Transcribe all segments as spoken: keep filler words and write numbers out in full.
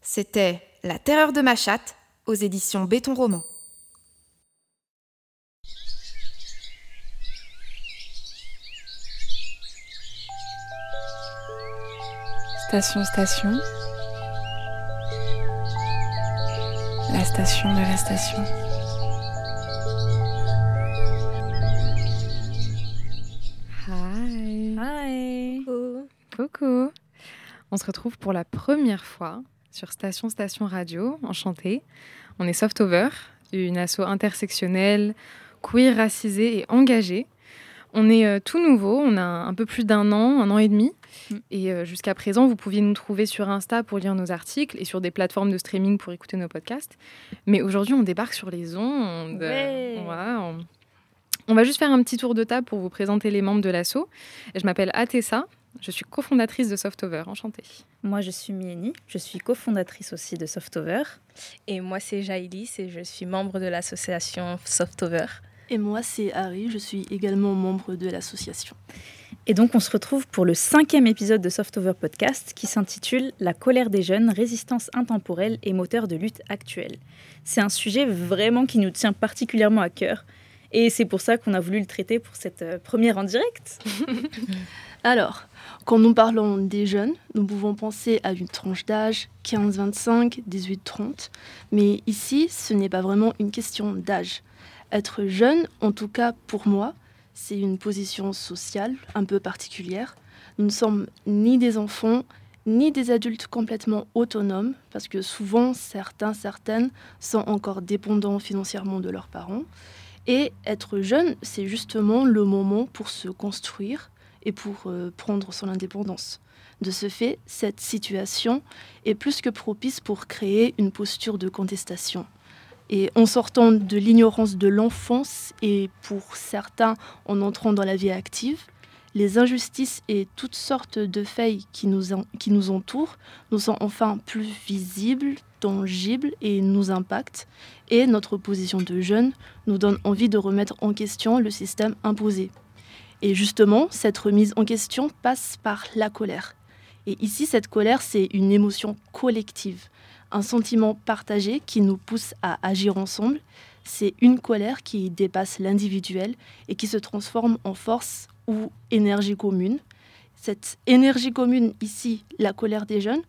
C'était La terreur de ma chatte aux éditions Béton Roman. Station, station. La station de la station. Hi. Hi. Coucou. Coucou. On se retrouve pour la première fois sur Station Station Radio. Enchantée. On est Softover, une asso intersectionnelle, queer, racisée et engagée. On est euh, tout nouveau, on a un peu plus d'un an, un an et demi. Mm. Et euh, jusqu'à présent, vous pouviez nous trouver sur Insta pour lire nos articles et sur des plateformes de streaming pour écouter nos podcasts. Mais aujourd'hui, on débarque sur les ondes. Ouais. Voilà, on... on va juste faire un petit tour de table pour vous présenter les membres de l'asso. Je m'appelle Atessa, je suis cofondatrice de Softover. Enchantée. Moi, je suis Mieni, je suis cofondatrice aussi de Softover. Et moi, c'est Jaïlis et je suis membre de l'association Softover. Et moi, c'est Harry, je suis également membre de l'association. Et donc, on se retrouve pour le cinquième épisode de Softover Podcast qui s'intitule « La colère des jeunes, résistance intemporelle et moteur de lutte actuelle ». C'est un sujet vraiment qui nous tient particulièrement à cœur. Et c'est pour ça qu'on a voulu le traiter pour cette euh, première en direct. Alors, quand nous parlons des jeunes, nous pouvons penser à une tranche d'âge quinze vingt-cinq, dix-huit trente. Mais ici, ce n'est pas vraiment une question d'âge. Être jeune, en tout cas pour moi, c'est une position sociale un peu particulière. Nous ne sommes ni des enfants, ni des adultes complètement autonomes, parce que souvent, certains, certaines sont encore dépendants financièrement de leurs parents. Et être jeune, c'est justement le moment pour se construire et pour euh, prendre son indépendance. De ce fait, cette situation est plus que propice pour créer une posture de contestation. Et en sortant de l'ignorance de l'enfance et pour certains en entrant dans la vie active, les injustices et toutes sortes de faits qui nous, en, qui nous entourent nous sont enfin plus visibles, tangibles et nous impactent. Et notre position de jeune nous donne envie de remettre en question le système imposé. Et justement, cette remise en question passe par la colère. Et ici, cette colère, c'est une émotion collective. Un sentiment partagé qui nous pousse à agir ensemble. C'est une colère qui dépasse l'individuel et qui se transforme en force ou énergie commune. Cette énergie commune, ici, la colère des jeunes,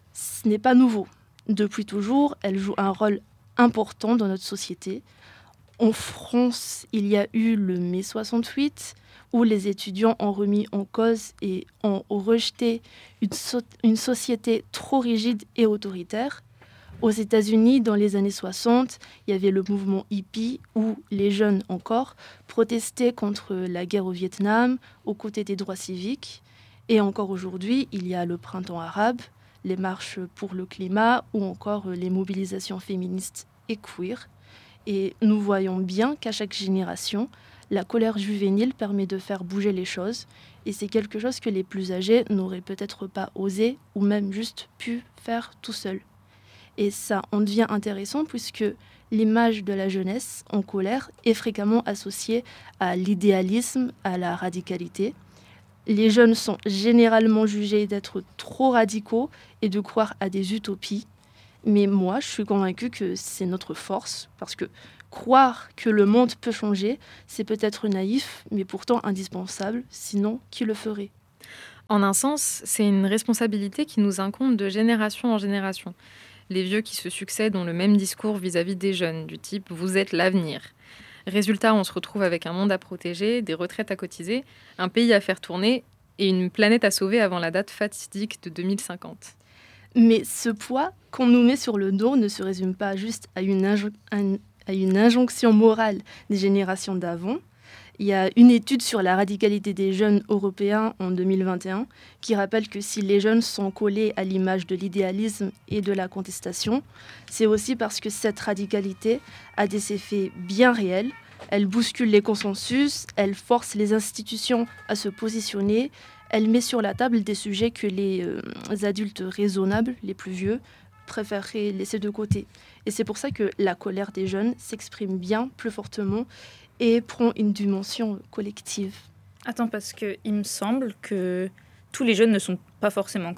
ce n'est pas nouveau. Depuis toujours, elle joue un rôle important dans notre société. En France, il y a eu le mai soixante-huit, où les étudiants ont remis en cause et ont rejeté une, so- une société trop rigide et autoritaire. Aux États-Unis, dans les années soixante, il y avait le mouvement hippie où les jeunes encore protestaient contre la guerre au Vietnam, aux côtés des droits civiques. Et encore aujourd'hui, il y a le printemps arabe, les marches pour le climat ou encore les mobilisations féministes et queer. Et nous voyons bien qu'à chaque génération, la colère juvénile permet de faire bouger les choses. Et c'est quelque chose que les plus âgés n'auraient peut-être pas osé ou même juste pu faire tout seuls. Et ça en devient intéressant puisque l'image de la jeunesse en colère est fréquemment associée à l'idéalisme, à la radicalité. Les jeunes sont généralement jugés d'être trop radicaux et de croire à des utopies. Mais moi, je suis convaincue que c'est notre force, parce que croire que le monde peut changer, c'est peut-être naïf, mais pourtant indispensable, sinon qui le ferait ? En un sens, c'est une responsabilité qui nous incombe de génération en génération. Les vieux qui se succèdent ont le même discours vis-à-vis des jeunes, du type « vous êtes l'avenir ». Résultat, on se retrouve avec un monde à protéger, des retraites à cotiser, un pays à faire tourner et une planète à sauver avant la date fatidique de deux mille cinquante. Mais ce poids qu'on nous met sur le dos ne se résume pas juste à une, injo- à une injonction morale des générations d'avant. Il y a une étude sur la radicalité des jeunes européens en deux mille vingt et un qui rappelle que si les jeunes sont collés à l'image de l'idéalisme et de la contestation, c'est aussi parce que cette radicalité a des effets bien réels. Elle bouscule les consensus, elle force les institutions à se positionner, elle met sur la table des sujets que les euh, adultes raisonnables, les plus vieux, préféreraient laisser de côté. Et c'est pour ça que la colère des jeunes s'exprime bien plus fortement et prend une dimension collective. Attends, parce qu'il me semble que tous les jeunes ne sont pas forcément en colère.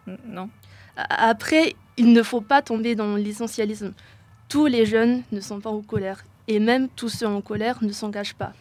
Non. Après, il ne faut pas tomber dans l'essentialisme. Tous les jeunes ne sont pas en colère. Et même tous ceux en colère ne s'engagent pas.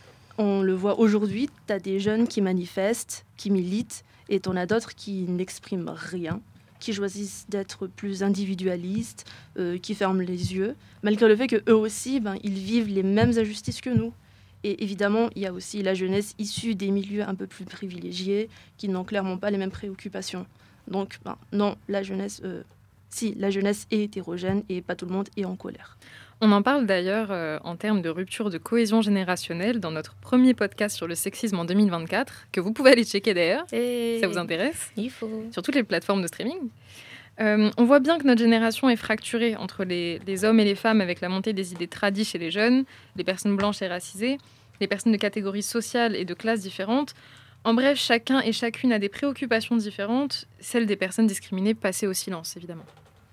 On le voit aujourd'hui, tu as des jeunes qui manifestent, qui militent, et tu en as d'autres qui n'expriment rien, qui choisissent d'être plus individualistes, euh, qui ferment les yeux, malgré le fait qu'eux aussi, ben, ils vivent les mêmes injustices que nous. Et évidemment, il y a aussi la jeunesse issue des milieux un peu plus privilégiés, qui n'ont clairement pas les mêmes préoccupations. Donc, ben, non, la jeunesse, euh, si, la jeunesse est hétérogène et pas tout le monde est en colère. On en parle d'ailleurs euh, en termes de rupture de cohésion générationnelle dans notre premier podcast sur le sexisme en deux mille vingt-quatre, que vous pouvez aller checker d'ailleurs, Et... si ça vous intéresse, Il faut. sur toutes les plateformes de streaming. Euh, on voit bien que notre génération est fracturée entre les, les hommes et les femmes avec la montée des idées tradies chez les jeunes, les personnes blanches et racisées, les personnes de catégories sociales et de classes différentes. En bref, chacun et chacune a des préoccupations différentes, celles des personnes discriminées passées au silence, évidemment.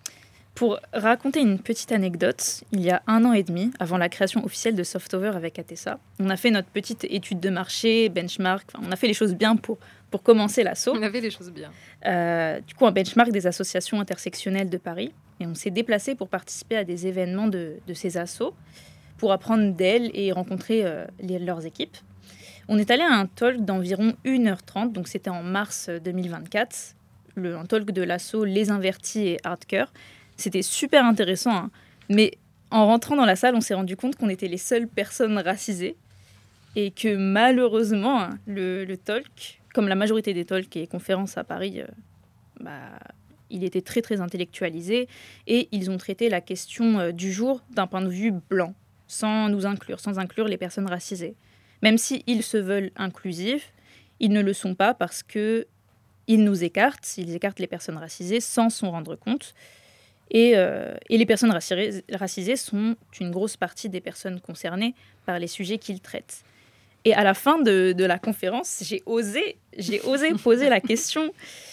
Pour raconter une petite anecdote, il y a un an et demi, avant la création officielle de Softover avec Atessa, on a fait notre petite étude de marché, benchmark, enfin, on a fait les choses bien pour, pour commencer l'assaut. On avait les choses bien. Euh, du coup, un benchmark des associations intersectionnelles de Paris. Et on s'est déplacé pour participer à des événements de, de ces assos, pour apprendre d'elles et rencontrer euh, les, leurs équipes. On est allé à un talk d'environ une heure trente, donc c'était en mars deux mille vingt-quatre, le, un talk de l'asso Les Invertis et Hardcore. C'était super intéressant, hein. Mais en rentrant dans la salle, on s'est rendu compte qu'on était les seules personnes racisées et que malheureusement, hein, le, le talk, comme la majorité des talks et conférences à Paris, euh, bah, il était très très intellectualisé et ils ont traité la question euh, du jour d'un point de vue blanc, sans nous inclure, sans inclure les personnes racisées. Même s'ils se veulent inclusifs, ils ne le sont pas parce qu'ils nous écartent, ils écartent les personnes racisées sans s'en rendre compte. Et, euh, et les personnes racisées, racisées sont une grosse partie des personnes concernées par les sujets qu'ils traitent. Et à la fin de, de la conférence, j'ai osé, j'ai osé poser la question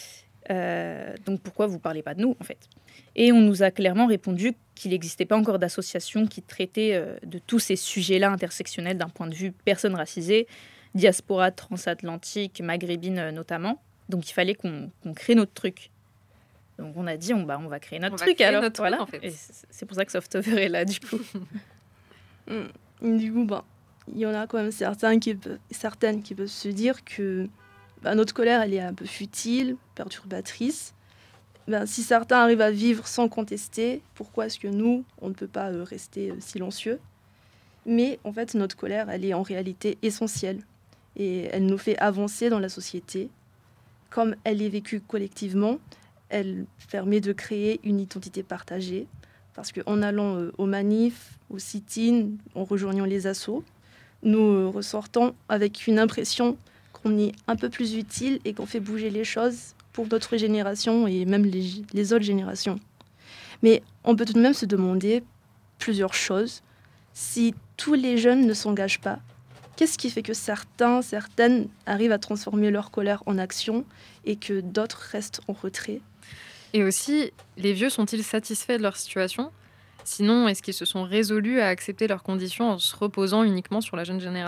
euh, donc pourquoi vous ne parlez pas de nous, en fait ? Et on nous a clairement répondu qu'il n'existait pas encore d'association qui traitait euh, de tous ces sujets-là intersectionnels d'un point de vue personnes racisées, diaspora transatlantique, maghrébine euh, notamment. Donc il fallait qu'on, qu'on crée notre truc. Donc on a dit, on, bah, on va créer notre on truc créer alors. Notre voilà. truc, en fait. Et c'est pour ça que Softover est là, du coup. mmh. Du coup, bah, il y en a quand même certains qui peuvent, certaines qui peuvent se dire que bah, notre colère, elle est un peu futile, perturbatrice. Ben, si certains arrivent à vivre sans contester, pourquoi est-ce que nous, on ne peut pas euh, rester euh, silencieux ? Mais en fait, notre colère, elle est en réalité essentielle. Et elle nous fait avancer dans la société. Comme elle est vécue collectivement, elle permet de créer une identité partagée. Parce qu'en allant euh, aux manifs, aux sit-in, en rejoignant les assos, nous euh, ressortons avec une impression qu'on est un peu plus utile et qu'on fait bouger les choses pour d'autres générations et même les, les autres générations. Mais on peut tout de même se demander plusieurs choses. Si tous les jeunes ne s'engagent pas, qu'est-ce qui fait que certains, certaines arrivent à transformer leur colère en action et que d'autres restent en retrait ? Et aussi, les vieux sont-ils satisfaits de leur situation ? Sinon, est-ce qu'ils se sont résolus à accepter leurs conditions en se reposant uniquement sur la jeune génération ?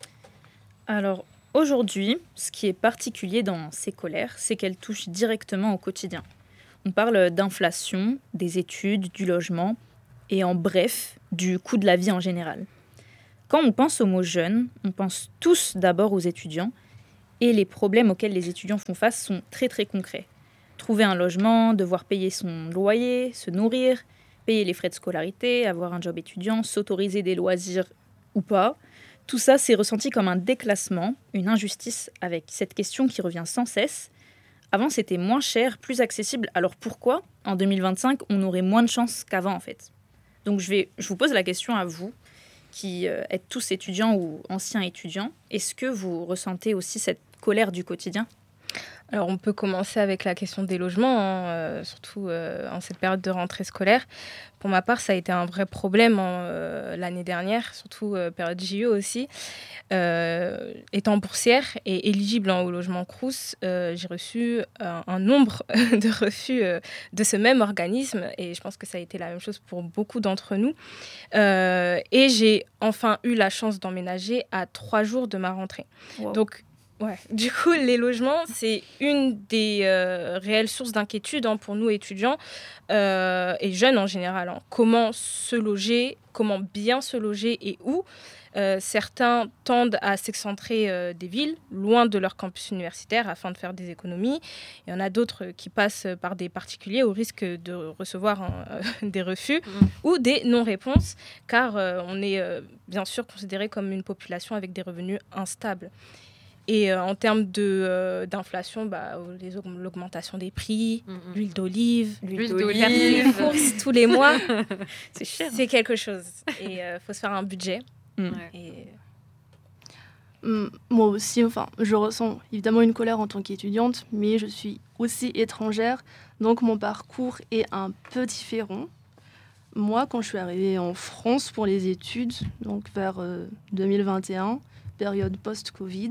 Alors, aujourd'hui, ce qui est particulier dans ces colères, c'est qu'elles touchent directement au quotidien. On parle d'inflation, des études, du logement, et en bref, du coût de la vie en général. Quand on pense aux mots jeunes, on pense tous d'abord aux étudiants, et les problèmes auxquels les étudiants font face sont très très concrets. Trouver un logement, devoir payer son loyer, se nourrir, payer les frais de scolarité, avoir un job étudiant, s'autoriser des loisirs ou pas. Tout ça, c'est ressenti comme un déclassement, une injustice avec cette question qui revient sans cesse. Avant, c'était moins cher, plus accessible. Alors pourquoi, en deux mille vingt-cinq, on aurait moins de chance qu'avant, en fait ? Donc je, vais, je vous pose la question à vous, qui euh, êtes tous étudiants ou anciens étudiants. Est-ce que vous ressentez aussi cette colère du quotidien ? Alors, on peut commencer avec la question des logements, hein, euh, surtout euh, en cette période de rentrée scolaire. Pour ma part, ça a été un vrai problème hein, euh, l'année dernière, surtout euh, période J E aussi. Euh, étant boursière et éligible hein, au logement Crous, euh, j'ai reçu un, un nombre de refus euh, de ce même organisme et je pense que ça a été la même chose pour beaucoup d'entre nous. Euh, et j'ai enfin eu la chance d'emménager à trois jours de ma rentrée. Wow. Donc, Ouais. Du coup, les logements, c'est une des euh, réelles sources d'inquiétude hein, pour nous étudiants euh, et jeunes en général. Hein. Comment se loger, comment bien se loger et où. Euh, certains tendent à s'excentrer euh, des villes, loin de leur campus universitaire, afin de faire des économies. Il y en a d'autres qui passent par des particuliers au risque de recevoir hein, euh, des refus mmh. ou des non-réponses, car euh, on est euh, bien sûr considéré comme une population avec des revenus instables. Et euh, en termes de, euh, d'inflation, bah, les, l'augmentation des prix, mmh. l'huile d'olive, l'huile d'olive, les courses tous les mois, c'est cher. C'est quelque chose. Et il euh, faut se faire un budget. Mmh. Et... Mmh, moi aussi, enfin, je ressens évidemment une colère en tant qu'étudiante, mais je suis aussi étrangère, donc mon parcours est un peu différent. Moi, quand je suis arrivée en France pour les études, donc vers euh, deux mille vingt et un, période post-Covid,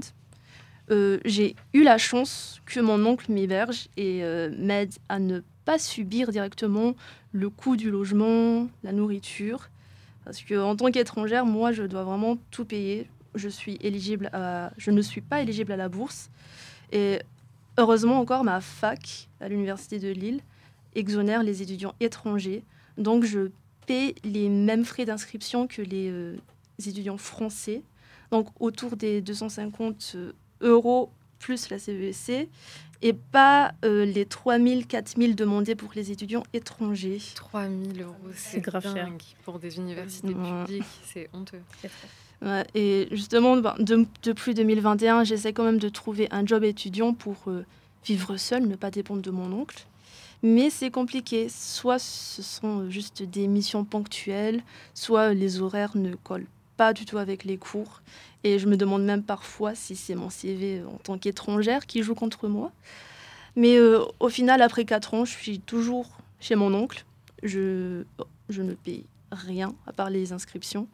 Euh, j'ai eu la chance que mon oncle m'héberge et euh, m'aide à ne pas subir directement le coût du logement, la nourriture. Parce qu'en tant qu'étrangère, moi, je dois vraiment tout payer. Je, suis éligible à... je ne suis pas éligible à la bourse. Et heureusement encore, ma fac à l'Université de Lille exonère les étudiants étrangers. Donc, je paie les mêmes frais d'inscription que les euh, étudiants français. Donc, autour des deux cent cinquante euh, euros plus la C V E C et pas euh, les trois mille, quatre mille demandés pour les étudiants étrangers. trois mille euros, c'est, c'est grave cher. Pour des universités ouais. publiques, c'est honteux. Ouais, et justement, ben, de, depuis deux mille vingt et un, j'essaie quand même de trouver un job étudiant pour euh, vivre seule, ne pas dépendre de mon oncle. Mais c'est compliqué. Soit ce sont juste des missions ponctuelles, soit les horaires ne collent pas du tout avec les cours. Et je me demande même parfois si c'est mon C V en tant qu'étrangère qui joue contre moi. Mais euh, au final, après quatre ans, je suis toujours chez mon oncle. Je, je ne paye rien à part les inscriptions.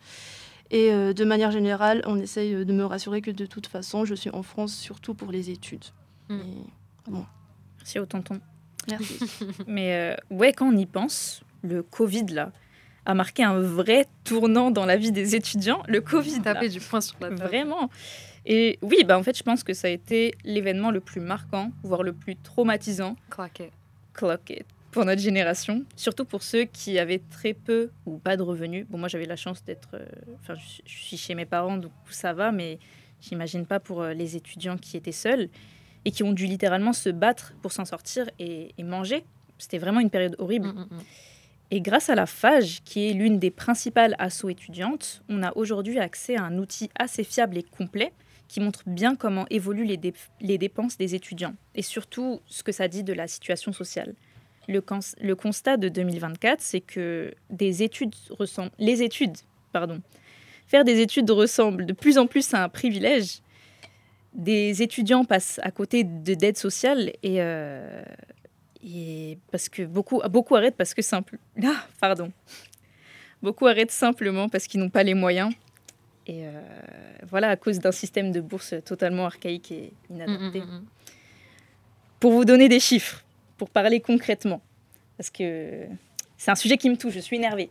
Et euh, de manière générale, on essaye de me rassurer que de toute façon, je suis en France surtout pour les études. Mmh. Et, bon. Merci au tonton. Merci. Mais euh, ouais, quand on y pense, le Covid, là, a marqué un vrai tournant dans la vie des étudiants. Le Covid, tapé du poing sur la table. Vraiment. Et oui, bah en fait, je pense que ça a été l'événement le plus marquant, voire le plus traumatisant. Clock it. Clock it. Pour notre génération. Surtout pour ceux qui avaient très peu ou pas de revenus. Bon, moi, j'avais la chance d'être... Enfin, euh, je, je suis chez mes parents, donc ça va, mais j'imagine pas pour euh, les étudiants qui étaient seuls et qui ont dû littéralement se battre pour s'en sortir et, et manger. C'était vraiment une période horrible. Mmh, mmh. Et grâce à la Fage, qui est l'une des principales assos étudiantes, on a aujourd'hui accès à un outil assez fiable et complet qui montre bien comment évoluent les, dé- les dépenses des étudiants et surtout ce que ça dit de la situation sociale. Le, cons- le constat de deux mille vingt-quatre, c'est que des études ressemblent, les études, pardon, faire des études ressemble de plus en plus à un privilège. Des étudiants passent à côté de d'aide sociale et... Euh, Et parce que beaucoup, beaucoup arrêtent parce que simple. Ah, pardon. Beaucoup arrêtent simplement parce qu'ils n'ont pas les moyens. Et euh, voilà, à cause d'un système de bourse totalement archaïque et inadapté. Mmh, mmh, mmh. Pour vous donner des chiffres, pour parler concrètement, parce que c'est un sujet qui me touche, je suis énervée.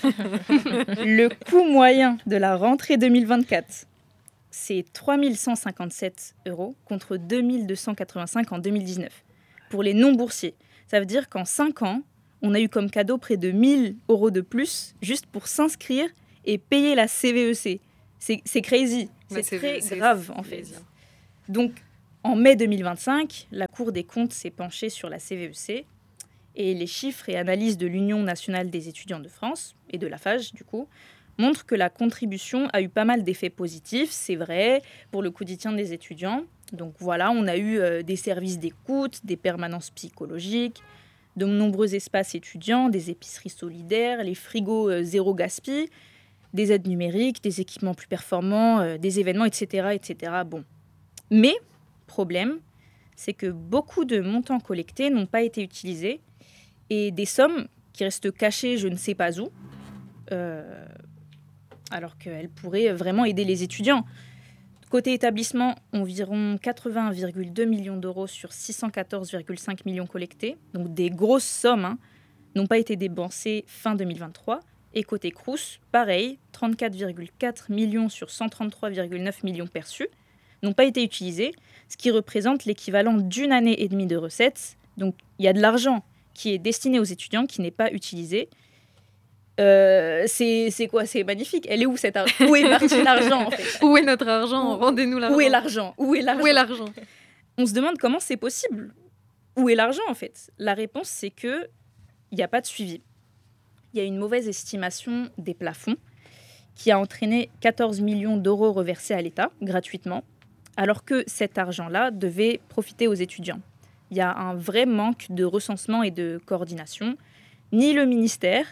Le coût moyen de la rentrée deux mille vingt-quatre, c'est trois mille cent cinquante-sept euros contre deux mille deux cent quatre-vingt-cinq en deux mille dix-neuf. Pour les non-boursiers, ça veut dire qu'en cinq ans, on a eu comme cadeau près de mille euros de plus juste pour s'inscrire et payer la C V E C. C'est, c'est crazy, c'est ouais, très c'est, grave c'est, en fait. C'est Donc, en mai deux mille vingt-cinq, la Cour des comptes s'est penchée sur la C V E C et les chiffres et analyses de l'Union nationale des étudiants de France et de la Fage, du coup, montrent que la contribution a eu pas mal d'effets positifs, c'est vrai, pour le quotidien des étudiants. Donc voilà, on a eu euh, des services d'écoute, des permanences psychologiques, de nombreux espaces étudiants, des épiceries solidaires, les frigos euh, zéro gaspille, des aides numériques, des équipements plus performants, euh, des événements, et cetera, et cetera. Bon. Mais, problème, c'est que beaucoup de montants collectés n'ont pas été utilisés et des sommes qui restent cachées je ne sais pas où, euh, alors qu'elles pourraient vraiment aider les étudiants. Côté établissement, environ quatre-vingts virgule deux millions d'euros sur six cent quatorze virgule cinq millions collectés, donc des grosses sommes, hein, n'ont pas été dépensées fin deux mille vingt-trois. Et côté Crous, pareil, trente-quatre virgule quatre millions sur cent trente-trois virgule neuf millions perçus. n'ont pas été utilisés, ce qui représente l'équivalent d'une année et demie de recettes. Donc, il y a de l'argent qui est destiné aux étudiants qui n'est pas utilisé. Euh, c'est, c'est quoi? C'est magnifique. Elle est où cette argent? Où est parti l'argent en fait? Où est notre argent? Rendez-nous l'argent. Où est l'argent? Où est l'argent? Où est l'argent? On se demande comment c'est possible. Où est l'argent en fait? La réponse, c'est que il n'y a pas de suivi. Il y a une mauvaise estimation des plafonds qui a entraîné quatorze millions d'euros reversés à l'État gratuitement, alors que cet argent-là devait profiter aux étudiants. Il y a un vrai manque de recensement et de coordination. Ni le ministère,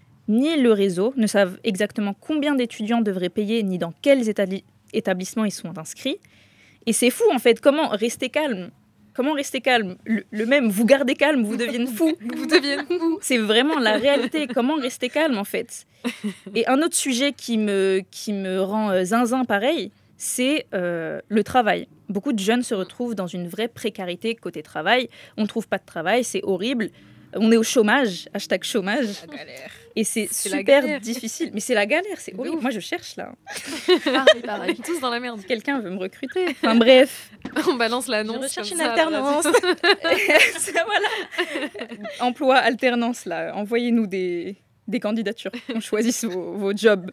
ni le réseau ne savent exactement combien d'étudiants devraient payer, ni dans quels établi- établissements ils sont inscrits. Et c'est fou, en fait. Comment rester calme? Comment rester calme? le, le même, vous gardez calme, vous devenez fou. Vous devenez fou. C'est vraiment la réalité. Comment rester calme, en fait? Et un autre sujet qui me, qui me rend euh, zinzin pareil, c'est euh, le travail. Beaucoup de jeunes se retrouvent dans une vraie précarité côté travail. On ne trouve pas de travail, c'est horrible. On est au chômage, hashtag chômage. La galère. Et c'est, C'est la super galère. difficile. Mais c'est la galère, c'est De horrible. ouf. Moi, je cherche là. Pareil, pareil. Tous dans la merde. Quelqu'un veut me recruter. Enfin bref. On balance l'annonce. Je recherche comme une ça à la alternance. radio. Ça, voilà. Emploi, alternance, là. Envoyez-nous des, des candidatures. On choisisse vos, vos jobs.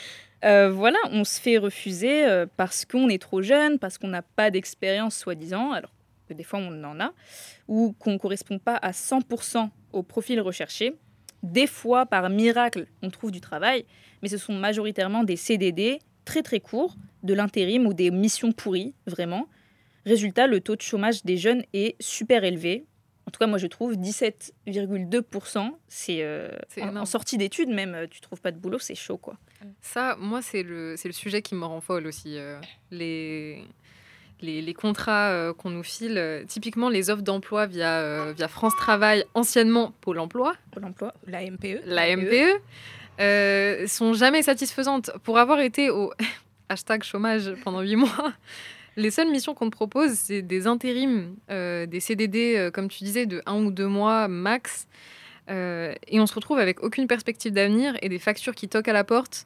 Euh, voilà, on se fait refuser euh, parce qu'on est trop jeune, parce qu'on n'a pas d'expérience, soi-disant, alors que des fois on en a, ou qu'on ne correspond pas à cent pour cent au profil recherché. Des fois, par miracle, on trouve du travail, mais ce sont majoritairement des C D D très très courts, de l'intérim ou des missions pourries, vraiment. Résultat, le taux de chômage des jeunes est super élevé. En tout cas, moi, je trouve dix-sept virgule deux pour cent. C'est, euh, C'est en, énorme. en sortie d'études, même, euh, tu trouves pas de boulot, c'est chaud, quoi. Ça, moi, c'est le, c'est le sujet qui me rend folle aussi. euh, les, les, les contrats euh, qu'on nous file, euh, typiquement les offres d'emploi via, euh, via France Travail, anciennement Pôle emploi, Pôle emploi. La M P E. la M P E, euh, sont jamais satisfaisantes. Pour avoir été au hashtag chômage pendant huit mois, les seules missions qu'on te propose, c'est des intérims, euh, des C D D, euh, comme tu disais, de un ou deux mois max. Euh, et on se retrouve avec aucune perspective d'avenir et des factures qui toquent à la porte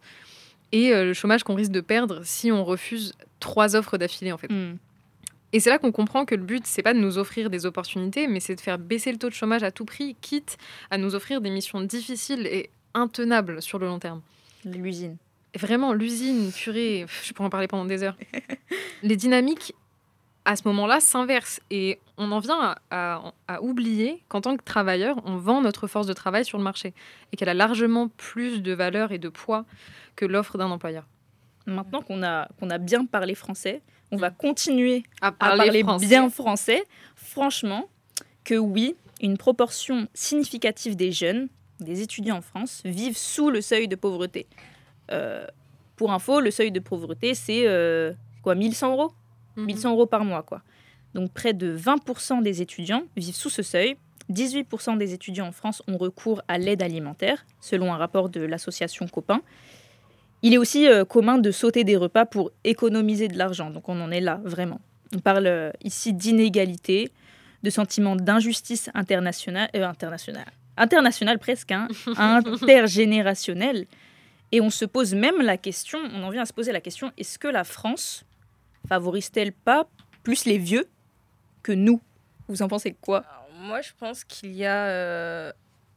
et euh, le chômage qu'on risque de perdre si on refuse trois offres d'affilée en fait. Hmm. Et c'est là qu'on comprend que le but, c'est pas de nous offrir des opportunités, mais c'est de faire baisser le taux de chômage à tout prix, quitte à nous offrir des missions difficiles et intenables sur le long terme. L'usine. Et vraiment, l'usine, purée, pff, je pourrais en parler pendant des heures. Les dynamiques, à ce moment-là, s'inversent. Et on en vient à, à- à oublier qu'en tant que travailleur, on vend notre force de travail sur le marché et qu'elle a largement plus de valeur et de poids que l'offre d'un employeur. Maintenant qu'on a, qu'on a bien parlé français, on va Mm. continuer À à parler français. bien français. Franchement, que oui, une proportion significative des jeunes, des étudiants en France, vivent sous le seuil de pauvreté. Euh, pour info, le seuil de pauvreté, c'est euh, quoi, mille cent euros Mhm. mille cent euros par mois, quoi. Donc, près de vingt pour cent des étudiants vivent sous ce seuil. dix-huit pour cent des étudiants en France ont recours à l'aide alimentaire, selon un rapport de l'association Copain. Il est aussi euh, commun de sauter des repas pour économiser de l'argent. Donc, on en est là, vraiment. On parle euh, ici d'inégalité, de sentiment d'injustice internationale, euh, internationale, internationale presque, hein, intergénérationnelle. Et on se pose même la question, on en vient à se poser la question, est-ce que la France favorise-t-elle pas plus les vieux que nous? Vous en pensez quoi? Alors, moi, je pense qu'il y a euh,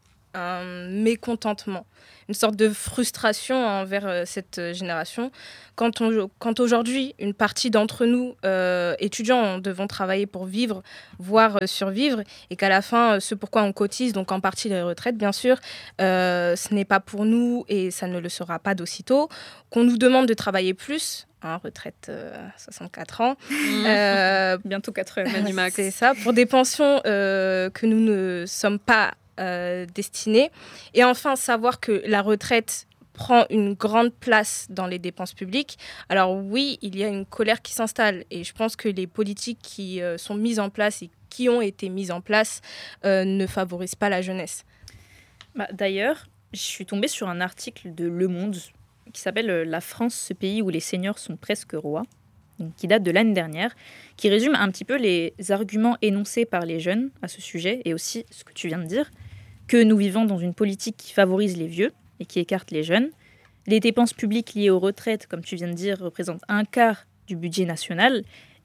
un mécontentement, une sorte de frustration envers euh, cette euh, génération. Quand, on, quand aujourd'hui, une partie d'entre nous, euh, étudiants, devons travailler pour vivre, voire euh, survivre, et qu'à la fin, euh, ce pourquoi on cotise, donc en partie les retraites, bien sûr, euh, ce n'est pas pour nous et ça ne le sera pas d'aussitôt, qu'on nous demande de travailler plus, hein, retraite euh, soixante-quatre ans, Mhm. euh, Bientôt quatre heures. Manu Max. c'est ça, pour des pensions euh, que nous ne sommes pas euh, destinés. Et enfin, savoir que la retraite prend une grande place dans les dépenses publiques. Alors oui, il y a une colère qui s'installe. Et je pense que les politiques qui euh, sont mises en place et qui ont été mises en place euh, ne favorisent pas la jeunesse. Bah, d'ailleurs, je suis tombée sur un article de Le Monde qui s'appelle euh, « La France, ce pays où les seniors sont presque rois », donc qui date de l'année dernière, qui résume un petit peu les arguments énoncés par les jeunes à ce sujet et aussi ce que tu viens de dire, que nous vivons dans une politique qui favorise les vieux et qui écarte les jeunes. Les dépenses publiques liées aux retraites, comme tu viens de dire, représentent un quart du budget national,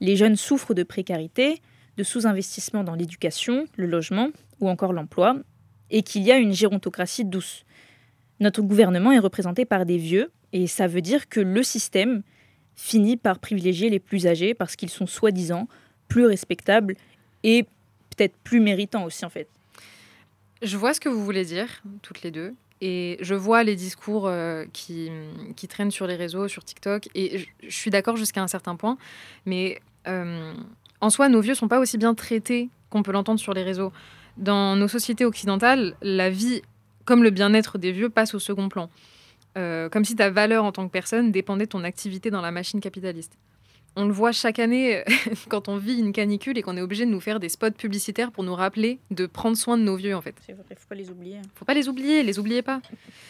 Les jeunes souffrent de précarité, de sous-investissement dans l'éducation, le logement ou encore l'emploi, et qu'il y a une gérontocratie douce. Notre gouvernement est représenté par des vieux, et ça veut dire que le système finit par privilégier les plus âgés parce qu'ils sont soi-disant plus respectables et peut-être plus méritants aussi en fait. Je vois ce que vous voulez dire, toutes les deux. Et je vois les discours euh, qui, qui traînent sur les réseaux, sur TikTok. Et je, je suis d'accord jusqu'à un certain point. Mais euh, en soi, nos vieux ne sont pas aussi bien traités qu'on peut l'entendre sur les réseaux. Dans nos sociétés occidentales, la vie, comme le bien-être des vieux, passe au second plan. Euh, comme si ta valeur en tant que personne dépendait de ton activité dans la machine capitaliste. On le voit chaque année quand on vit une canicule et qu'on est obligé de nous faire des spots publicitaires pour nous rappeler de prendre soin de nos vieux, en fait. C'est vrai, faut pas les oublier. Faut pas les oublier, les oubliez pas.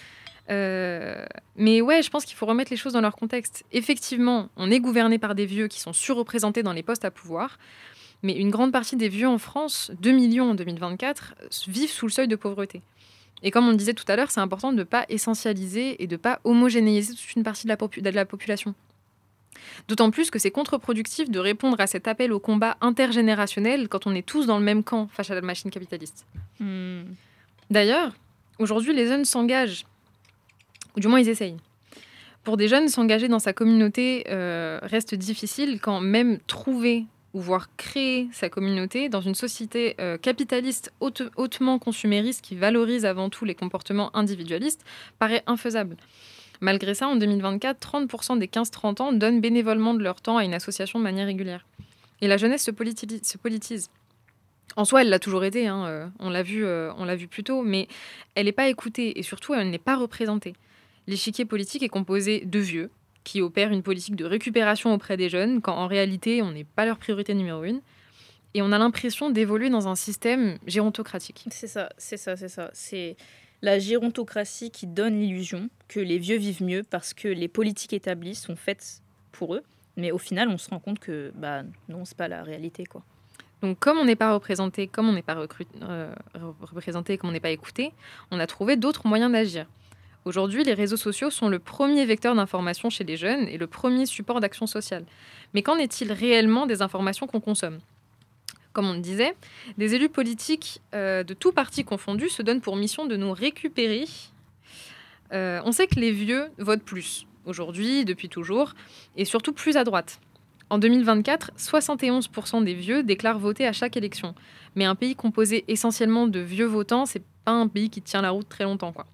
Euh, mais ouais, je pense qu'il faut remettre les choses dans leur contexte. Effectivement, on est gouverné par des vieux qui sont surreprésentés dans les postes à pouvoir, mais une grande partie des vieux en France, deux millions en deux mille vingt-quatre, vivent sous le seuil de pauvreté. Et comme on le disait tout à l'heure, c'est important de ne pas essentialiser et de ne pas homogénéiser toute une partie de la, popu- de la population. D'autant plus que c'est contre-productif de répondre à cet appel au combat intergénérationnel quand on est tous dans le même camp face à la machine capitaliste. Mmh. D'ailleurs, aujourd'hui, les jeunes s'engagent, ou du moins ils essayent. Pour des jeunes, s'engager dans sa communauté euh, reste difficile quand même trouver ou voire créer sa communauté dans une société euh, capitaliste haute, hautement consumériste qui valorise avant tout les comportements individualistes paraît infaisable. Malgré ça, en deux mille vingt-quatre, trente pour cent des quinze trente ans donnent bénévolement de leur temps à une association de manière régulière. Et la jeunesse se, politi- se politise. En soi, elle l'a toujours été, hein, euh, on l'a vu, euh, on l'a vu plus tôt, mais elle n'est pas écoutée et surtout, elle n'est pas représentée. L'échiquier politique est composé de vieux qui opèrent une politique de récupération auprès des jeunes, quand en réalité, on n'est pas leur priorité numéro une. Et on a l'impression d'évoluer dans un système gérontocratique. C'est ça, c'est ça, c'est ça. C'est la gérontocratie qui donne l'illusion que les vieux vivent mieux parce que les politiques établies sont faites pour eux. Mais au final, on se rend compte que bah, non, c'est pas la réalité, quoi. Donc, comme on n'est pas représenté, comme on n'est pas recru- euh, représenté, comme on n'est pas écouté, on a trouvé d'autres moyens d'agir. Aujourd'hui, les réseaux sociaux sont le premier vecteur d'information chez les jeunes et le premier support d'action sociale. Mais qu'en est-il réellement des informations qu'on consomme ? Comme on le disait, des élus politiques euh, de tous partis confondus se donnent pour mission de nous récupérer. Euh, on sait que les vieux votent plus, aujourd'hui, depuis toujours, et surtout plus à droite. En deux mille vingt-quatre, soixante et onze pour cent des vieux déclarent voter à chaque élection. Mais un pays composé essentiellement de vieux votants, c'est pas un pays qui tient la route très longtemps, quoi.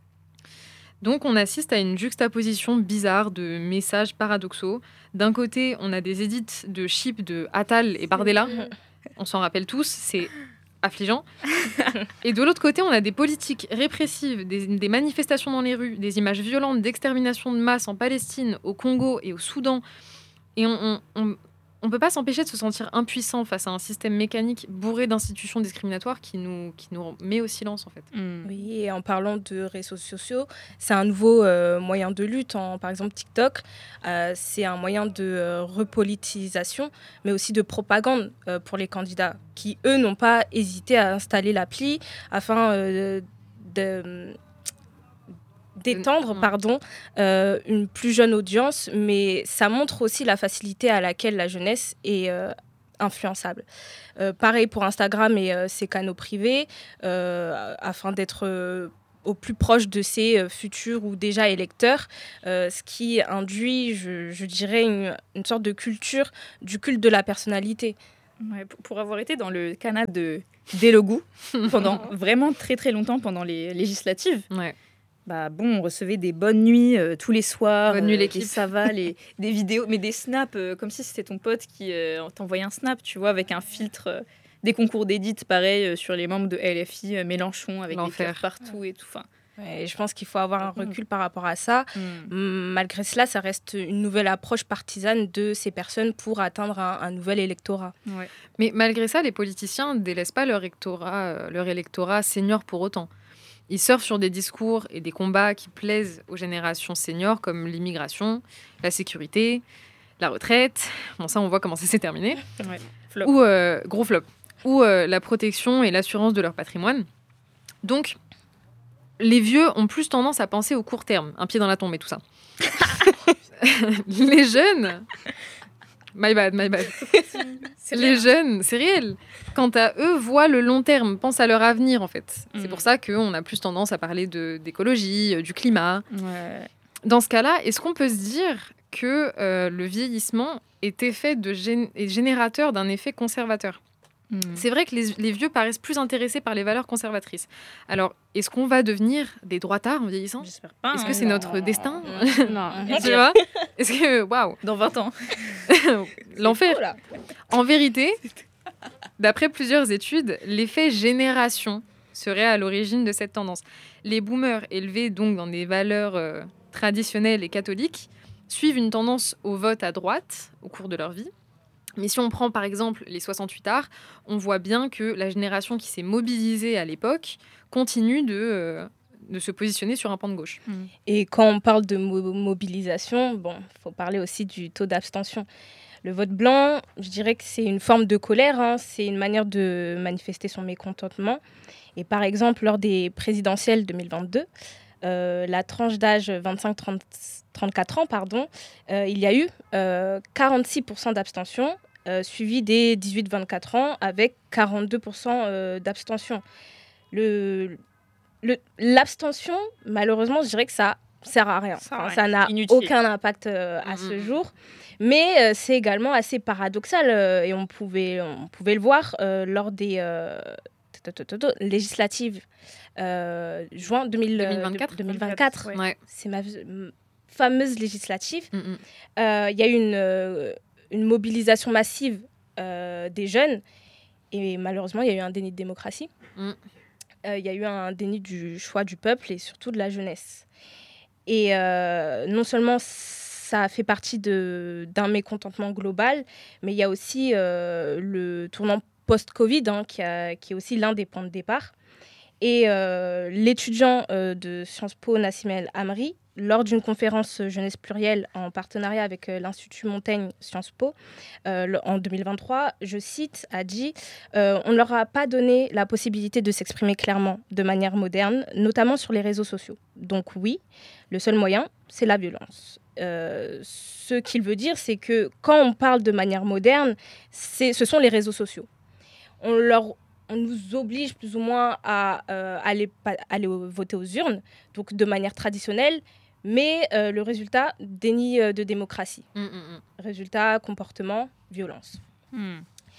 Donc on assiste à une juxtaposition bizarre de messages paradoxaux. D'un côté, on a des édits de chips de Attal et Bardella. On s'en rappelle tous, c'est affligeant. Et de l'autre côté, on a des politiques répressives, des, des manifestations dans les rues, des images violentes d'extermination de masse en Palestine, au Congo et au Soudan. Et on on, on peut pas s'empêcher de se sentir impuissant face à un système mécanique bourré d'institutions discriminatoires qui nous, qui nous met au silence, en fait. Mmh. Oui, et en parlant de réseaux sociaux, c'est un nouveau euh, moyen de lutte. En, par exemple, TikTok, euh, c'est un moyen de euh, repolitisation, mais aussi de propagande euh, pour les candidats qui, eux, n'ont pas hésité à installer l'appli afin euh, de... d'étendre pardon, euh, une plus jeune audience, mais ça montre aussi la facilité à laquelle la jeunesse est euh, influençable. Euh, pareil pour Instagram et euh, ses canaux privés, euh, afin d'être euh, au plus proche de ses euh, futurs ou déjà électeurs, euh, ce qui induit, je, je dirais, une, une sorte de culture du culte de la personnalité. Ouais, pour, pour avoir été dans le canal de Delogou pendant vraiment très très longtemps pendant les législatives, Ouais. bah bon, on recevait des bonnes nuits euh, tous les soirs, Bonne nuit, euh, l'équipe. des savas, les, des vidéos, mais des snaps, euh, comme si c'était ton pote qui euh, t'envoyait un snap, tu vois, avec un filtre, euh, des concours d'édit, pareil, euh, sur les membres de L F I, euh, Mélenchon, avec L'enfer. des cœurs partout et tout. Enfin, Ouais, et je pense qu'il faut avoir un recul par rapport à ça. mm. Malgré cela, ça reste une nouvelle approche partisane de ces personnes pour atteindre un, un nouvel électorat. Ouais. Mais malgré ça, les politiciens ne délaissent pas leur électorat, euh, leur électorat senior pour autant. Ils surfent sur des discours et des combats qui plaisent aux générations seniors, comme l'immigration, la sécurité, la retraite. Bon, ça, on voit comment ça s'est terminé. Ouais. Flop. Ou, euh, gros flop. Ou euh, la protection et l'assurance de leur patrimoine. Donc, les vieux ont plus tendance à penser au court terme, un pied dans la tombe et tout ça. Les jeunes My bad, my bad. Les jeunes, c'est réel. Quant à eux, voient le long terme, pensent à leur avenir en fait. Mm. C'est pour ça qu'on a plus tendance à parler de, d'écologie, euh, du climat. Ouais. Dans ce cas-là, est-ce qu'on peut se dire que euh, le vieillissement est, effet de gén- est générateur d'un effet conservateur ? Mm. C'est vrai que les, les vieux paraissent plus intéressés par les valeurs conservatrices. Alors, est-ce qu'on va devenir des droitards en vieillissant ? J'espère pas. Est-ce hein. que c'est notre destin ? Non. Tu vois ? Est-ce que... Waouh ! Dans vingt ans. L'enfer. Faux, là. En vérité, d'après plusieurs études, l'effet génération serait à l'origine de cette tendance. Les boomers, élevés donc dans des valeurs euh, traditionnelles et catholiques, suivent une tendance au vote à droite au cours de leur vie. Mais si on prend par exemple les soixante-huitards, on voit bien que la génération qui s'est mobilisée à l'époque continue de, euh, de se positionner sur un pan de gauche. Mm. Et quand on parle de mo- mobilisation, bon, faut parler aussi du taux d'abstention. Le vote blanc, je dirais que c'est une forme de colère, hein, c'est une manière de manifester son mécontentement. Et par exemple, lors des présidentielles deux mille vingt-deux, euh, la tranche d'âge vingt-cinq à trente-quatre ans, pardon, euh, il y a eu euh, quarante-six pour cent d'abstention, euh, suivi des dix-huit à vingt-quatre ans avec quarante-deux pour cent euh, d'abstention. Le, le, l'abstention, malheureusement, je dirais que ça sert à rien. Ça, Enfin, ouais. ça n'a Inutile. aucun impact euh, à Mmh. ce jour. Mais euh, c'est également assez paradoxal euh, et on pouvait, on pouvait le voir euh, lors des euh, législatives euh, juin deux mille, deux mille vingt-quatre. deux mille vingt-quatre. Ouais. Ouais. C'est ma fameuse législative. Mm, mm. Euh, Il y a eu une, euh, une mobilisation massive euh, des jeunes et malheureusement, il y a eu un déni de démocratie. Mm. Euh, Il y a eu un déni du choix du peuple et surtout de la jeunesse. Et euh, non seulement ça fait partie de, d'un mécontentement global, mais il y a aussi euh, le tournant post-Covid, hein, qui, a, qui est aussi l'un des points de départ. Et euh, l'étudiant euh, de Sciences Po, Nassim El Amri, lors d'une conférence jeunesse plurielle en partenariat avec euh, l'Institut Montaigne Sciences Po, euh, le, en deux mille vingt-trois, je cite, a dit euh, « On ne leur a pas donné la possibilité de s'exprimer clairement de manière moderne, notamment sur les réseaux sociaux. Donc oui, le seul moyen, c'est la violence. Euh, » Ce qu'il veut dire, c'est que quand on parle de manière moderne, c'est, ce sont les réseaux sociaux. On leur on nous oblige plus ou moins à euh, aller, pa- aller voter aux urnes, donc de manière traditionnelle, mais euh, le résultat, déni euh, de démocratie. Mm, mm, Résultat, comportement, violence. Mm.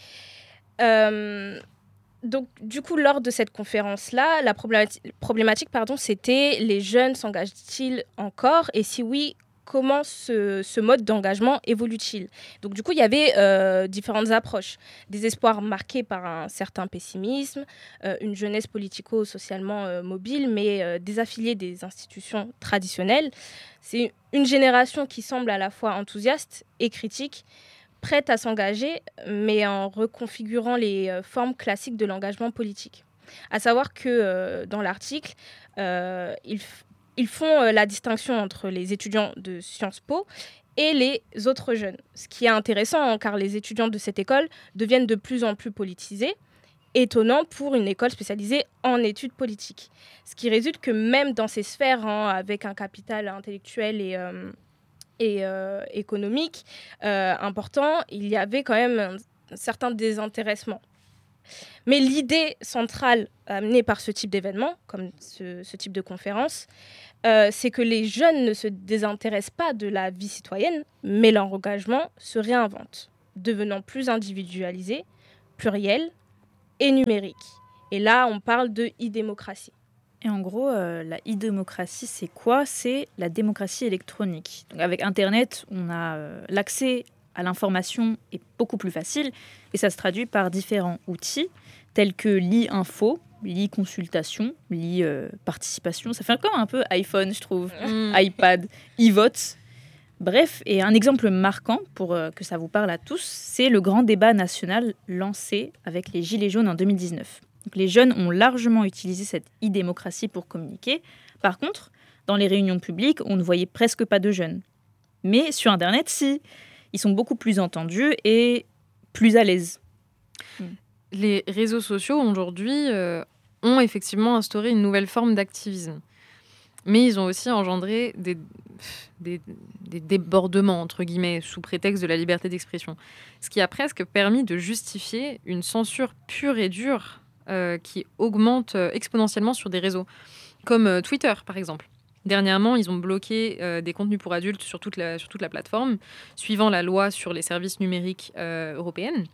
Euh, donc, du coup, lors de cette conférence-là, la problématique, problématique pardon, c'était les jeunes s'engagent-ils encore ? Et si oui, comment ce, ce mode d'engagement évolue-t-il ? Donc, du coup, il y avait euh, différentes approches. Des espoirs marqués par un certain pessimisme, euh, une jeunesse politico-socialement euh, mobile, mais euh, désaffiliée des institutions traditionnelles. C'est une génération qui semble à la fois enthousiaste et critique, prête à s'engager, mais en reconfigurant les euh, formes classiques de l'engagement politique. À savoir que euh, dans l'article, euh, ils, f- ils font euh, la distinction entre les étudiants de Sciences Po et les autres jeunes. Ce qui est intéressant, hein, car les étudiants de cette école deviennent de plus en plus politisés, étonnant pour une école spécialisée en études politiques. Ce qui résulte que même dans ces sphères, hein, avec un capital intellectuel et... Euh, et euh, économique euh, important, il y avait quand même un, un certain désintéressement. Mais l'idée centrale amenée par ce type d'événement, comme ce, ce type de conférence, euh, c'est que les jeunes ne se désintéressent pas de la vie citoyenne, mais leur engagement se réinvente, devenant plus individualisé, pluriel et numérique. Et là, on parle de e-démocratie. Et en gros, euh, la e-démocratie, c'est quoi ? C'est la démocratie électronique. Donc avec Internet, on a euh, l'accès à l'information est beaucoup plus facile et ça se traduit par différents outils tels que l'e-info, l'e-consultation, l'e-participation. Ça fait comme un peu iPhone, je trouve, mm. iPad, e-vote. Bref, et un exemple marquant pour euh, que ça vous parle à tous, c'est le grand débat national lancé avec les Gilets jaunes en deux mille dix-neuf. Donc, les jeunes ont largement utilisé cette e-démocratie pour communiquer. Par contre, dans les réunions publiques, on ne voyait presque pas de jeunes. Mais sur Internet, si. Ils sont beaucoup plus entendus et plus à l'aise. Les réseaux sociaux, aujourd'hui, euh, ont effectivement instauré une nouvelle forme d'activisme. Mais ils ont aussi engendré des, des, des débordements, entre guillemets, sous prétexte de la liberté d'expression. Ce qui a presque permis de justifier une censure pure et dure euh, qui augmente exponentiellement sur des réseaux, comme euh, Twitter, par exemple. Dernièrement, ils ont bloqué euh, des contenus pour adultes sur toute, la, sur toute la plateforme, suivant la loi sur les services numériques euh, européenne.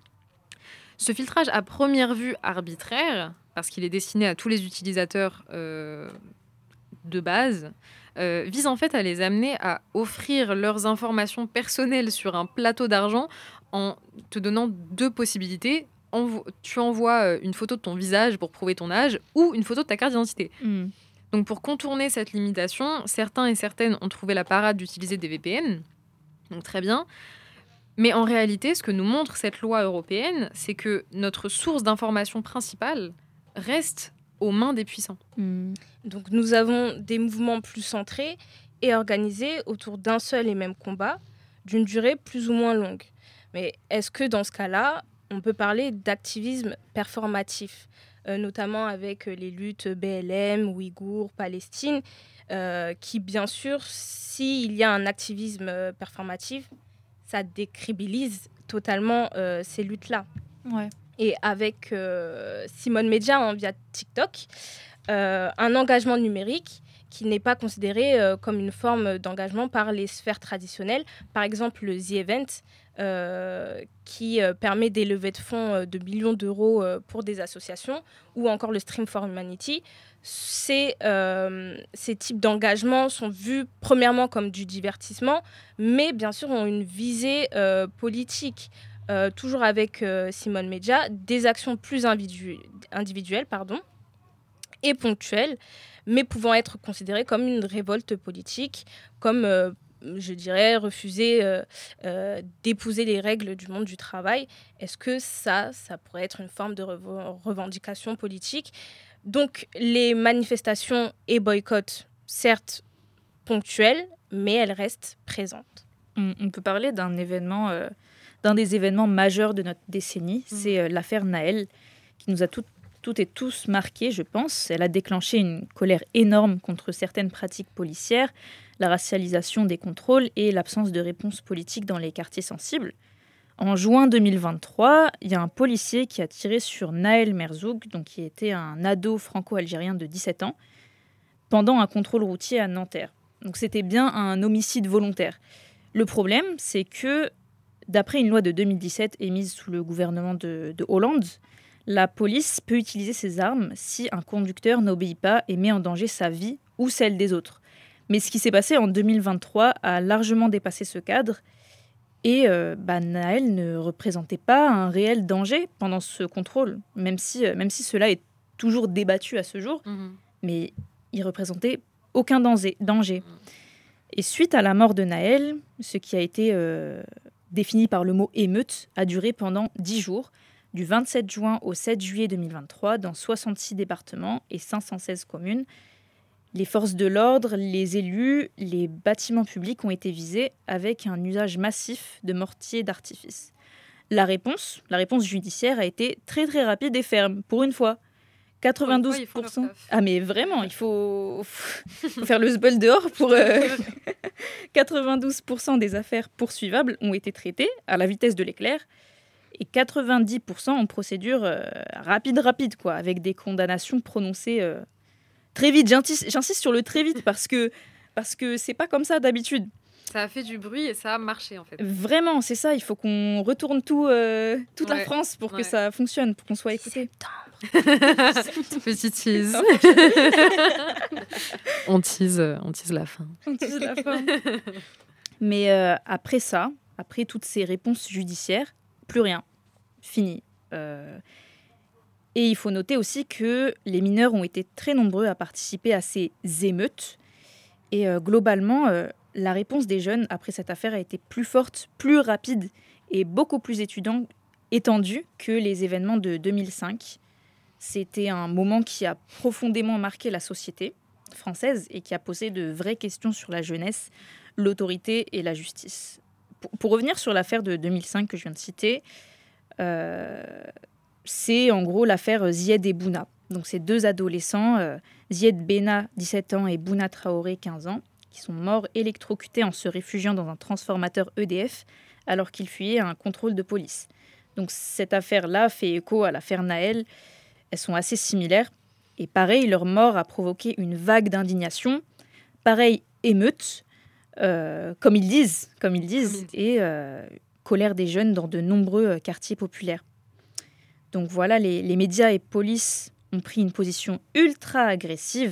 Ce filtrage à première vue arbitraire, parce qu'il est destiné à tous les utilisateurs euh, de base, euh, vise en fait à les amener à offrir leurs informations personnelles sur un plateau d'argent en te donnant deux possibilités. Envo- tu envoies une photo de ton visage pour prouver ton âge ou une photo de ta carte d'identité. Mm. Donc pour contourner cette limitation, certains et certaines ont trouvé la parade d'utiliser des V P N. Donc très bien. Mais en réalité, ce que nous montre cette loi européenne, c'est que notre source d'information principale reste aux mains des puissants. Mm. Donc nous avons des mouvements plus centrés et organisés autour d'un seul et même combat, d'une durée plus ou moins longue. Mais est-ce que dans ce cas-là, on peut parler d'activisme performatif, euh, notamment avec les luttes B L M, Ouïghours, Palestine, euh, qui bien sûr, s'il y a un activisme performatif, ça décrédibilise totalement euh, ces luttes-là. Ouais. Et avec euh, Simone Medja hein, via TikTok, euh, un engagement numérique qui n'est pas considéré euh, comme une forme d'engagement par les sphères traditionnelles. Par exemple, le The Event, euh, qui euh, permet des levées de fonds euh, de millions d'euros euh, pour des associations, ou encore le Stream for Humanity. Ces, euh, ces types d'engagements sont vus premièrement comme du divertissement, mais bien sûr ont une visée euh, politique. Euh, toujours avec euh, Simone Medja, des actions plus individu- individuelles pardon, et ponctuelles, mais pouvant être considérées comme une révolte politique, comme, euh, je dirais, refuser euh, euh, d'épouser les règles du monde du travail. Est-ce que ça, ça pourrait être une forme de rev- revendication politique ? Donc, les manifestations et boycotts, certes ponctuels, mais elles restent présentes. On, on peut parler d'un événement... Euh... d'un des événements majeurs de notre décennie, mmh. c'est euh, l'affaire Nahel, qui nous a tout, toutes et tous marqués, je pense. Elle a déclenché une colère énorme contre certaines pratiques policières, la racialisation des contrôles et l'absence de réponse politique dans les quartiers sensibles. En juin deux mille vingt-trois, il y a un policier qui a tiré sur Nahel Merzoug, donc qui était un ado franco-algérien de dix-sept ans, pendant un contrôle routier à Nanterre. Donc c'était bien un homicide volontaire. Le problème, c'est que d'après une loi de deux mille dix-sept émise sous le gouvernement de, de Hollande, la police peut utiliser ses armes si un conducteur n'obéit pas et met en danger sa vie ou celle des autres. Mais ce qui s'est passé en deux mille vingt-trois a largement dépassé ce cadre et euh, bah, Nahel ne représentait pas un réel danger pendant ce contrôle, même si, euh, même si cela est toujours débattu à ce jour, mmh. mais il représentait aucun danger. danger. Mmh. Et suite à la mort de Nahel, ce qui a été... Euh, défini par le mot « émeute », a duré pendant dix jours, du vingt-sept juin au sept juillet deux mille vingt-trois, dans soixante-six départements et cinq cent seize communes. Les forces de l'ordre, les élus, les bâtiments publics ont été visés avec un usage massif de mortiers d'artifice. La réponse, la réponse judiciaire a été très très rapide et ferme, pour une fois. quatre-vingt-douze pour cent. Ah mais vraiment, il faut, faut faire le sbul dehors pour... Euh... quatre-vingt-douze pour cent des affaires poursuivables ont été traitées à la vitesse de l'éclair et quatre-vingt-dix pour cent en procédure euh, rapide, rapide, quoi, avec des condamnations prononcées euh, très vite. J'insiste, j'insiste sur le très vite parce que, parce que c'est pas comme ça d'habitude. Ça a fait du bruit et ça a marché en fait. Vraiment, c'est ça. Il faut qu'on retourne tout, euh, toute ouais. la France pour ouais. que ça fonctionne, pour qu'on soit écouté. Petite tease. on tease, on tease la fin. On tease la fin. Mais euh, après ça, après toutes ces réponses judiciaires, plus rien, fini. Euh, et il faut noter aussi que les mineurs ont été très nombreux à participer à ces émeutes. Et euh, globalement, euh, la réponse des jeunes après cette affaire a été plus forte, plus rapide et beaucoup plus étudiant, étendue que les événements de deux mille cinq. C'était un moment qui a profondément marqué la société française et qui a posé de vraies questions sur la jeunesse, l'autorité et la justice. Pour, pour revenir sur l'affaire de deux mille cinq que je viens de citer, euh, c'est en gros l'affaire Zied et Bouna. Donc ces deux adolescents, euh, Zied Benna, dix-sept ans, et Bouna Traoré, quinze ans, qui sont morts électrocutés en se réfugiant dans un transformateur E D F alors qu'ils fuyaient à un contrôle de police. Donc cette affaire-là fait écho à l'affaire Naël. Elles sont assez similaires. Et pareil, leur mort a provoqué une vague d'indignation. Pareil, émeute, euh, comme ils disent, comme ils disent, et euh, colère des jeunes dans de nombreux quartiers populaires. Donc voilà, les, les médias et police ont pris une position ultra agressive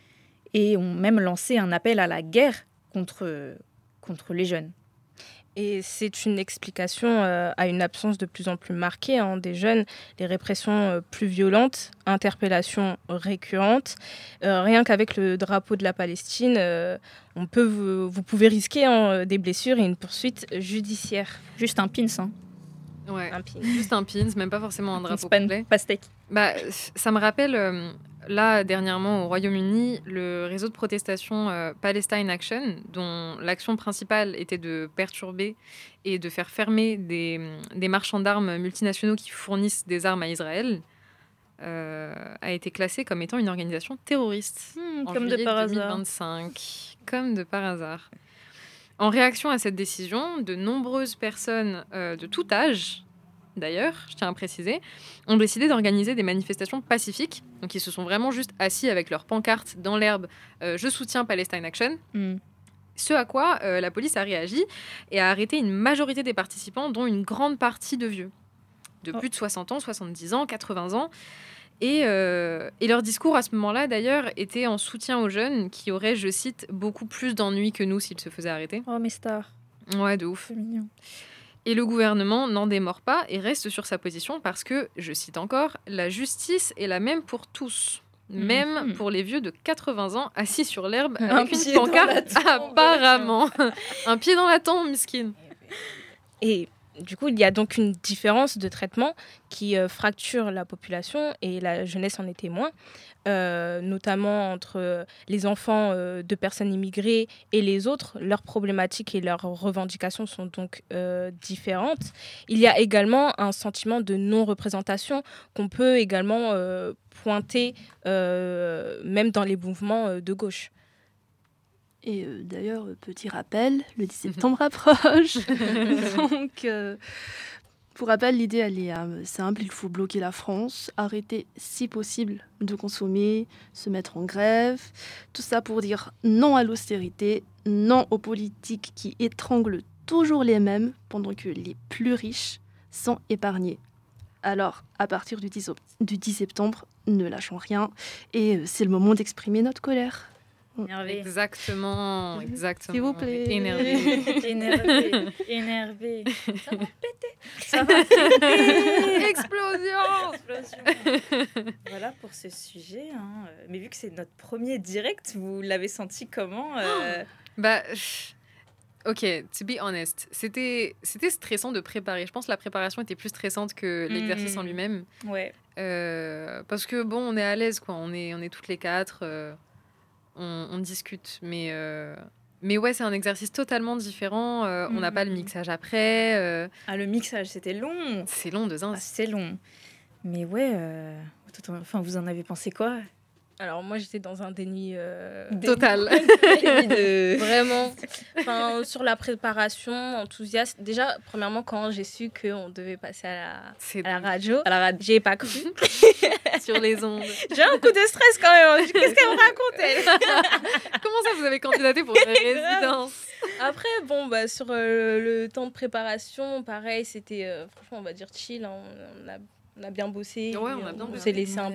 et ont même lancé un appel à la guerre contre, contre les jeunes. Et c'est une explication euh, à une absence de plus en plus marquée hein, des jeunes, les répressions euh, plus violentes, interpellations récurrentes. Euh, rien qu'avec le drapeau de la Palestine, euh, on peut vous, vous pouvez risquer hein, des blessures et une poursuite judiciaire. Juste un pins, hein. Ouais, Un pin. juste un pins, même pas forcément un drapeau Pas complet. pastèque. Bah, ça me rappelle, euh, là, dernièrement, au Royaume-Uni, le réseau de protestation euh, Palestine Action, dont l'action principale était de perturber et de faire fermer des, des marchands d'armes multinationaux qui fournissent des armes à Israël, euh, a été classé comme étant une organisation terroriste. Mmh, en comme de juillet par deux mille hasard. vingt-cinq. Comme de par hasard. En réaction à cette décision, de nombreuses personnes euh, de tout âge, d'ailleurs, je tiens à préciser, ont décidé d'organiser des manifestations pacifiques. Donc, ils se sont vraiment juste assis avec leurs pancartes dans l'herbe euh, « Je soutiens Palestine Action ». Mmh. Ce à quoi euh, la police a réagi et a arrêté une majorité des participants, dont une grande partie de vieux, de Oh. plus de soixante ans, soixante-dix ans, quatre-vingts ans. Et, euh, et leur discours à ce moment-là, d'ailleurs, était en soutien aux jeunes qui auraient, je cite, beaucoup plus d'ennuis que nous s'ils se faisaient arrêter. Oh, mes stars, Ouais, de ouf. c'est mignon. Et le gouvernement n'en démord pas et reste sur sa position parce que, je cite encore, la justice est la même pour tous. Même Mhm. pour les vieux de quatre-vingts ans assis sur l'herbe Un avec pied une dans la pancarte, tombe. apparemment. Un pied dans la tombe, miskin. Et du coup, il y a donc une différence de traitement qui euh, fracture la population et la jeunesse en est témoin, euh, notamment entre les enfants euh, de personnes immigrées et les autres. Leurs problématiques et leurs revendications sont donc euh, différentes. Il y a également un sentiment de non-représentation qu'on peut également euh, pointer euh, même dans les mouvements euh, de gauche. Et euh, d'ailleurs, petit rappel, le dix septembre approche. Donc, euh, pour rappel, l'idée, elle est euh, simple. Il faut bloquer la France, arrêter, si possible, de consommer, se mettre en grève. Tout ça pour dire non à l'austérité, non aux politiques qui étranglent toujours les mêmes, pendant que les plus riches sont épargnés. Alors, à partir du dix, du dix septembre, ne lâchons rien. Et euh, c'est le moment d'exprimer notre colère. Énervé. Exactement, exactement. S'il vous plaît. Énervé. énervé, énervé. Ça va péter. Ça va péter. Explosion. Explosion. Voilà pour ce sujet. Hein. Mais vu que c'est notre premier direct, vous l'avez senti comment euh... Bah, ok, to be honest, c'était, c'était stressant de préparer. Je pense que la préparation était plus stressante que l'exercice Mm. en lui-même. Ouais. Euh, parce que bon, on est à l'aise, quoi. On est, on est toutes les quatre. euh, on, on discute. Mais, euh, mais ouais, c'est un exercice totalement différent. euh, On n'a pas le Mhm. mixage après. euh, Ah, le mixage, c'était long. c'est long de zin. Ah, c'est long. Mais ouais, euh... enfin, vous en avez pensé quoi? Alors moi, j'étais dans un déni... euh, Total. de... Vraiment, enfin, sur la préparation, enthousiaste. Déjà, premièrement, quand j'ai su qu'on devait passer à la, C'est à la dingue. radio, À la radio. j'ai pas cru. Sur les ondes. J'ai un coup de stress quand même. Qu'est-ce qu'elle me raconte, elle? Comment ça, vous avez candidaté pour une résidence? Après, bon, bah, sur euh, le temps de préparation, pareil, c'était, euh, franchement, on va dire chill. Hein. On, a, on a bien bossé. Ouais, on a bien on bossé. s'est laissé un